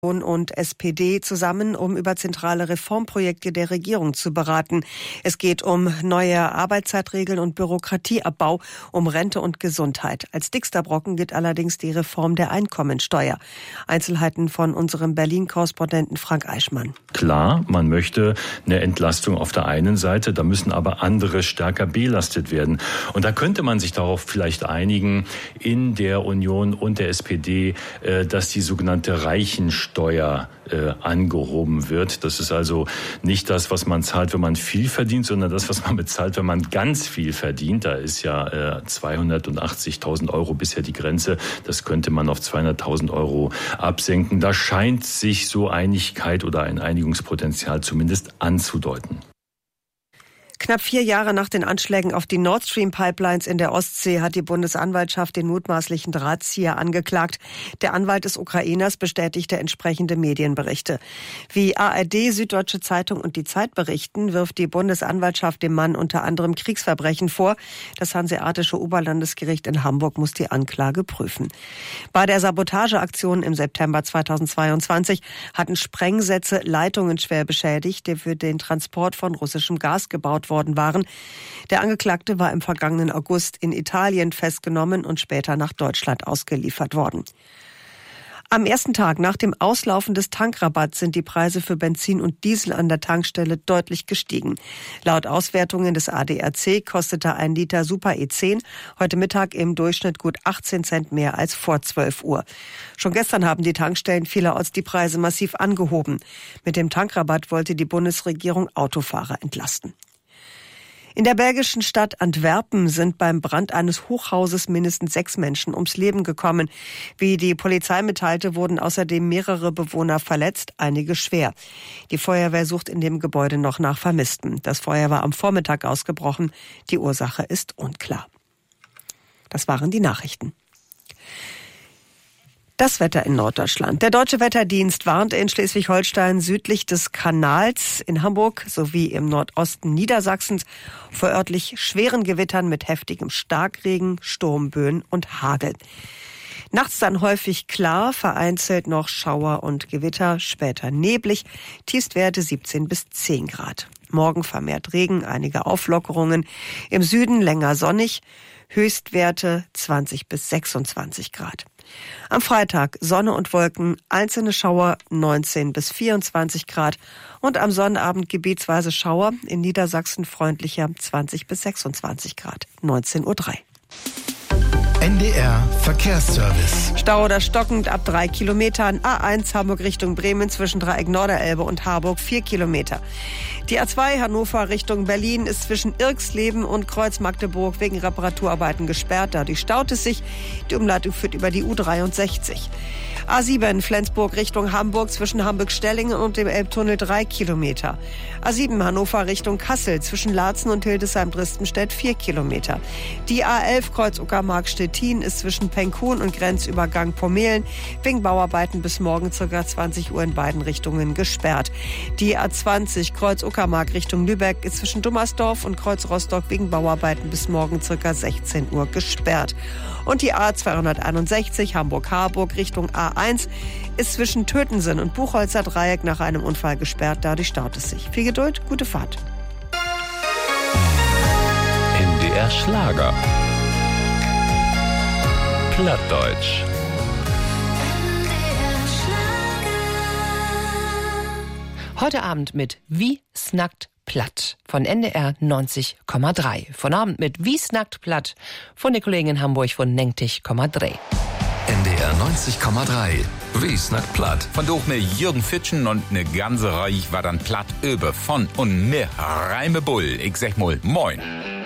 und SPD zusammen, um über zentrale Reformprojekte der Regierung zu beraten. Es geht um neue Arbeitszeitregeln und Bürokratieabbau, um Rente und Gesundheit. Als dickster Brocken gilt allerdings die Reform der Einkommensteuer. Einzelheiten von unserem Berlin-Korrespondenten Frank Eichmann. Klar, man möchte eine Entlastung auf der einen Seite, da müssen aber andere stärker belastet werden. Und da könnte man sich darauf vielleicht einigen, in der Union und der SPD, dass die sogenannte Reichensteuer angehoben wird. Das ist also nicht das, was man zahlt, wenn man viel verdient, sondern das, was man bezahlt, wenn man ganz viel verdient. Da ist ja 280.000 Euro bisher die Grenze. Das könnte man auf 200.000 Euro absenken. Da scheint sich so Einigkeit oder ein Einigungspotenzial zumindest anzudeuten. Knapp 4 Jahre nach den Anschlägen auf die Nord Stream Pipelines in der Ostsee hat die Bundesanwaltschaft den mutmaßlichen Drahtzieher angeklagt. Der Anwalt des Ukrainers bestätigte entsprechende Medienberichte. Wie ARD, Süddeutsche Zeitung und die Zeit berichten, wirft die Bundesanwaltschaft dem Mann unter anderem Kriegsverbrechen vor. Das Hanseatische Oberlandesgericht in Hamburg muss die Anklage prüfen. Bei der Sabotageaktion im September 2022 hatten Sprengsätze Leitungen schwer beschädigt, die für den Transport von russischem Gas gebaut worden waren. Der Angeklagte war im vergangenen August in Italien festgenommen und später nach Deutschland ausgeliefert worden. Am ersten Tag nach dem Auslaufen des Tankrabatts sind die Preise für Benzin und Diesel an der Tankstelle deutlich gestiegen. Laut Auswertungen des ADAC kostete ein Liter Super E10 heute Mittag im Durchschnitt gut 18 Cent mehr als vor 12 Uhr. Schon gestern haben die Tankstellen vielerorts die Preise massiv angehoben. Mit dem Tankrabatt wollte die Bundesregierung Autofahrer entlasten. In der belgischen Stadt Antwerpen sind beim Brand eines Hochhauses mindestens 6 Menschen ums Leben gekommen. Wie die Polizei mitteilte, wurden außerdem mehrere Bewohner verletzt, einige schwer. Die Feuerwehr sucht in dem Gebäude noch nach Vermissten. Das Feuer war am Vormittag ausgebrochen. Die Ursache ist unklar. Das waren die Nachrichten. Das Wetter in Norddeutschland. Der Deutsche Wetterdienst warnt in Schleswig-Holstein südlich des Kanals, in Hamburg sowie im Nordosten Niedersachsens vor örtlich schweren Gewittern mit heftigem Starkregen, Sturmböen und Hagel. Nachts dann häufig klar, vereinzelt noch Schauer und Gewitter, später neblig, Tiefstwerte 17 bis 10 Grad. Morgen vermehrt Regen, einige Auflockerungen, im Süden länger sonnig, Höchstwerte 20 bis 26 Grad. Am Freitag Sonne und Wolken, einzelne Schauer 19 bis 24 Grad und am Sonnabend gebietsweise Schauer, in Niedersachsen freundlicher 20 bis 26 Grad, 19:03 Uhr. NDR Verkehrsservice. Stau oder stockend ab 3 Kilometern. A1 Hamburg Richtung Bremen zwischen Dreieck Norderelbe und Harburg 4 Kilometer. Die A2 Hannover Richtung Berlin ist zwischen Irxleben und Kreuz Magdeburg wegen Reparaturarbeiten gesperrt. Dadurch staut es sich. Die Umleitung führt über die U63. A7 Flensburg Richtung Hamburg zwischen Hamburg-Stellingen und dem Elbtunnel 3 Kilometer. A7 Hannover Richtung Kassel zwischen Laatzen und Hildesheim-Dristenstedt 4 Kilometer. Die A11 Kreuz-Uckermark-Stettin ist zwischen Penkhuhn und Grenzübergang Pomelen wegen Bauarbeiten bis morgen ca. 20 Uhr in beiden Richtungen gesperrt. Die A20 Kreuz-Uckermark Richtung Lübeck ist zwischen Dummersdorf und Kreuz-Rostock wegen Bauarbeiten bis morgen ca. 16 Uhr gesperrt. Und die A261 Hamburg-Harburg Richtung A1 ist zwischen Tötensen und Buchholzer Dreieck nach einem Unfall gesperrt. Dadurch staut es sich. Viel Geduld, gute Fahrt. NDR Schlager. Plattdeutsch. Heute Abend mit Wie snackt platt von NDR 90,3. Von Abend mit Wie snackt platt von der Kollegin in Hamburg von 90,3. NDR 90,3. Wie snackt platt. Von durch ne Jürgen Fitschen und ne ganze Reich war dann platt über von und mir Reimebull. Ich sag mal moin.